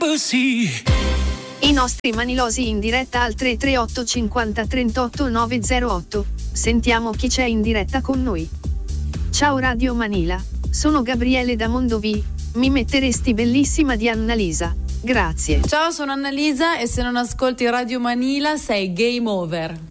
I nostri manilosi in diretta al 338 50 38 908. Sentiamo chi c'è in diretta con noi. Ciao Radio Manila, sono Gabriele da Mondovì. Mi metteresti bellissima di Annalisa? Grazie. Ciao, sono Annalisa e se non ascolti Radio Manila sei game over.